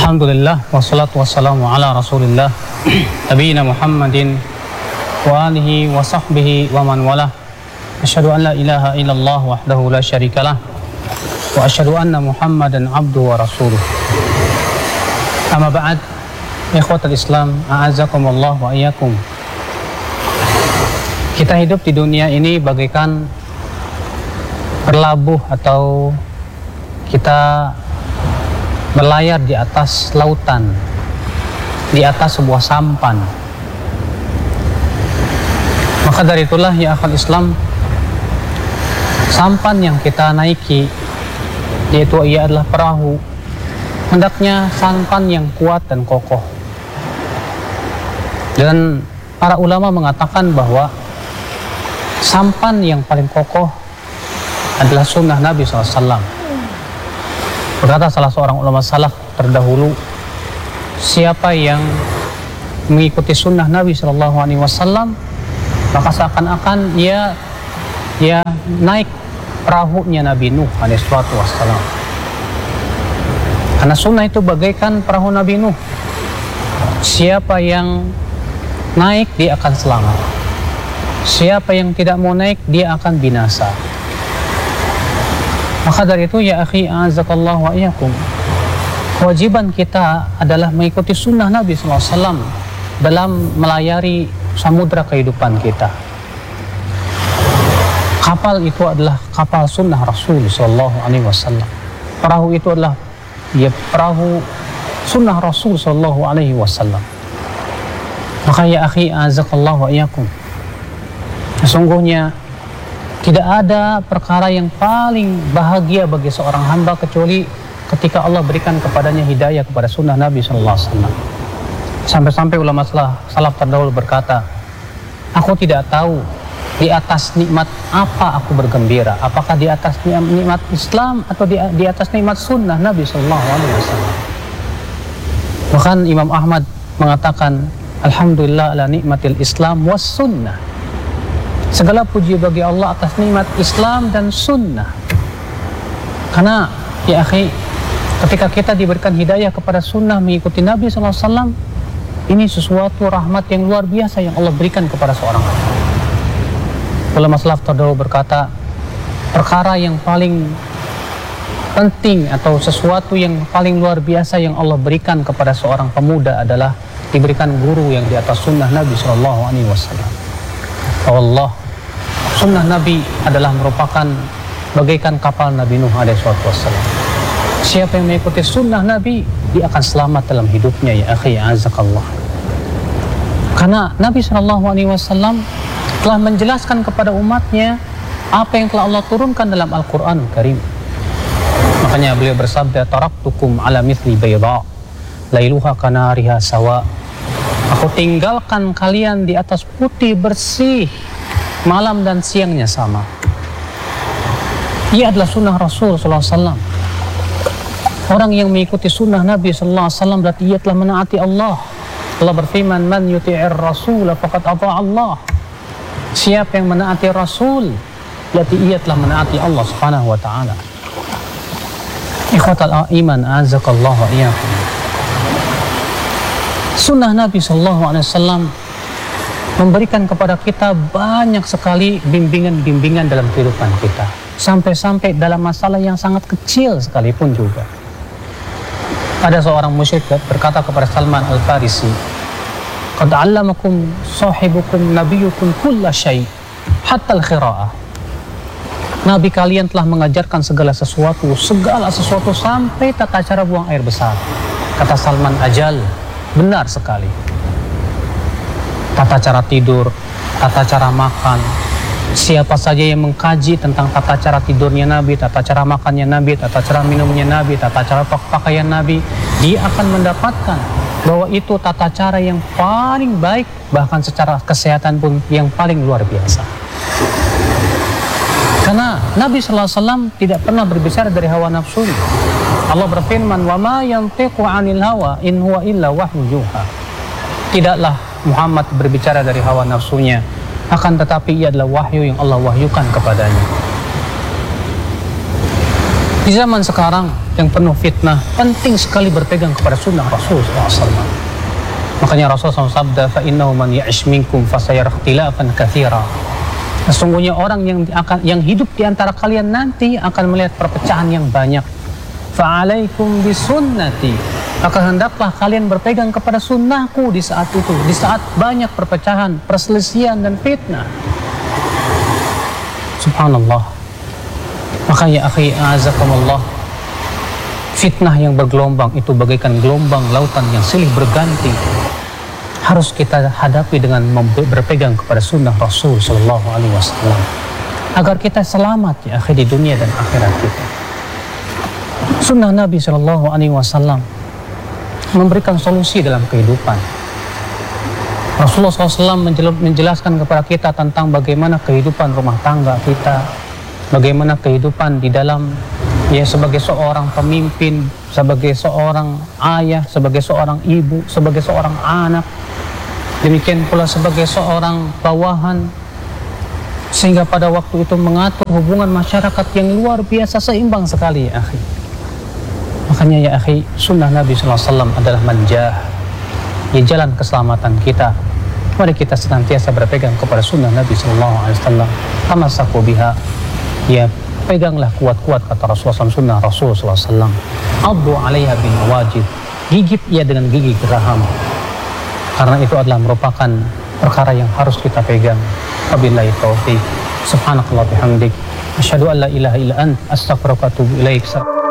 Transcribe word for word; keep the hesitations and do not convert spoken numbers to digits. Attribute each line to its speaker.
Speaker 1: Alhamdulillah wassalatu wassalamu ala Rasulillah nabiyina Muhammadin wa alihi wa sahbihi wa man walah. Asyhadu an la ilaha illallah wahdahu la syarikalah wa asyhadu anna Muhammadan abduhu wa rasuluh. Amma ba'd, ikhwatul Islam, a'azakumullah wa iyyakum. Kita hidup di dunia ini bagaikan berlabuh atau kita berlayar di atas lautan, di atas sebuah sampan. Maka dari itulah ya akhwal Islam, sampan yang kita naiki yaitu ia adalah perahu, hendaknya sampan yang kuat dan kokoh. Dan para ulama mengatakan bahwa sampan yang paling kokoh adalah sunnah Nabi shallallahu alaihi wasallam. Berkata salah seorang ulama salaf terdahulu, siapa yang mengikuti sunnah Nabi shallallahu alaihi wasallam, maka seakan-akan ia ia naik perahunya Nabi Nuh alaihi wasallam. Karena sunnah itu bagaikan perahu Nabi Nuh. Siapa yang naik dia akan selamat. Siapa yang tidak mau naik dia akan binasa. Maka dari itu ya akhi, a'azakallah wa iyyakum, kewajiban kita adalah mengikuti sunnah Nabi shallallahu alaihi wasallam dalam melayari samudra kehidupan kita. Kapal itu adalah kapal sunnah Rasul sallallahu alaihi wasallam. Perahu itu adalah ya perahu sunnah Rasul sallallahu alaihi wasallam. Maka ya akhi, a'azakallah wa iyyakum, sesungguhnya tidak ada perkara yang paling bahagia bagi seorang hamba kecuali ketika Allah berikan kepadanya hidayah kepada sunnah Nabi shallallahu alaihi wasallam. Sampai-sampai ulama salaf terdahulu berkata, aku tidak tahu di atas nikmat apa aku bergembira, apakah di atas nikmat Islam atau di, di atas nikmat sunnah Nabi shallallahu alaihi wasallam. Bahkan Imam Ahmad mengatakan, alhamdulillah ala nikmatil Islam was sunnah. Segala puji bagi Allah atas nikmat Islam dan sunnah. Karena ya akhi, ketika kita diberikan hidayah kepada sunnah mengikuti Nabi shallallahu alaihi wasallam, ini sesuatu rahmat yang luar biasa yang Allah berikan kepada seorang hamba. Ulama salaf terdahulu berkata, perkara yang paling penting atau sesuatu yang paling luar biasa yang Allah berikan kepada seorang pemuda adalah diberikan guru yang di atas sunnah Nabi shallallahu alaihi wasallam. Allah, sunnah Nabi adalah merupakan bagaikan kapal Nabi Nuh alaihi wasallam. Siapa yang mengikuti sunnah Nabi, dia akan selamat dalam hidupnya ya akhi, azakallah. Karena Nabi shallallahu alaihi wasallam telah menjelaskan kepada umatnya apa yang telah Allah turunkan dalam Al-Quran Karim. Makanya beliau bersabda, taraktukum ala mithli bayda lailuha kanariha sawa. Aku tinggalkan kalian di atas putih bersih, malam dan siangnya sama. Ia adalah sunnah Rasul sallallahu alaihi wasallam. Orang yang mengikuti sunnah Nabi sallallahu alaihi wasallam berarti ia telah menaati Allah. Allah berfirman, man yuti'ir rasul faqad ata'a Allah. Siapa yang menaati Rasul, berarti ia telah menaati Allah subhanahu wa ta'ala. Ikhwatal iman, azakallahu wa iyyakum. Sunnah Nabi shallallahu alaihi wasallam memberikan kepada kita banyak sekali bimbingan-bimbingan dalam kehidupan kita. Sampai-sampai dalam masalah yang sangat kecil sekalipun juga. Ada seorang musyrik berkata kepada Salman Al-Farisi, qad 'allamakum sahibukum nabiyyukum kulla syai' hatta al-khira'ah. Nabi kalian telah mengajarkan segala sesuatu, segala sesuatu sampai tata cara buang air besar. Kata Salman, ajal, benar sekali. Tata cara tidur, tata cara makan. Siapa saja yang mengkaji tentang tata cara tidurnya Nabi, tata cara makannya Nabi, tata cara minumnya Nabi, tata cara pakaian Nabi, dia akan mendapatkan bahwa itu tata cara yang paling baik, bahkan secara kesehatan pun yang paling luar biasa. Karena Nabi shallallahu alaihi wasallam tidak pernah berbicara dari hawa nafsu. Allah berfirman, wa ma yantiqu 'anil hawa in huwa illa wahyu yuha. Tidaklah Muhammad berbicara dari hawa nafsunya, akan tetapi ia adalah wahyu yang Allah wahyukan kepadanya. Di zaman sekarang yang penuh fitnah, penting sekali berpegang kepada sunnah Rasul sallallahu alaihi wasallam. Makanya Rasul sallallahu alaihi wasallam sabda, fa innahu man ya'ish minkum fasayara ikhtilafan katsira. Sesungguhnya orang yang akan yang hidup di antara kalian nanti akan melihat perpecahan yang banyak. Fa'alaikum bisunnati. Maka hendaklah kalian berpegang kepada sunnahku di saat itu, di saat banyak perpecahan, perselisihan dan fitnah. Subhanallah. Maka ya akhi a'azakumullah, fitnah yang bergelombang itu bagaikan gelombang lautan yang silih berganti. Harus kita hadapi dengan berpegang kepada sunnah Rasul sallallahu alaihi wasallam agar kita selamat ya akhi di dunia dan akhirat kita. Sunnah Nabi sallallahu alaihi wasallam memberikan solusi dalam kehidupan. Rasulullah sallallahu alaihi wasallam menjelaskan kepada kita tentang bagaimana kehidupan rumah tangga kita, bagaimana kehidupan di dalam ya sebagai seorang pemimpin, sebagai seorang ayah, sebagai seorang ibu, sebagai seorang anak, demikian pula sebagai seorang bawahan, sehingga pada waktu itu mengatur hubungan masyarakat yang luar biasa seimbang sekali ya akhi. Makanya ya akhi, sunnah Nabi sallallahu alaihi wasallam adalah manjah, ya jalan keselamatan kita. Mari kita senantiasa berpegang kepada sunnah Nabi sallallahu alaihi wasallam. Tamassaku biha, ya peganglah kuat-kuat kata Rasulullah sunnah Rasul sallallahu alaihi wasallam. Addu 'alaiha bin nawajid, gigit ia dengan gigi geraham, karena itu adalah merupakan perkara yang harus kita pegang. Wabillahi taufiq. Subhanakallah bihamdik, asyhadu an la ilaha illa ant, astaghfiruka wa atubu ilaik.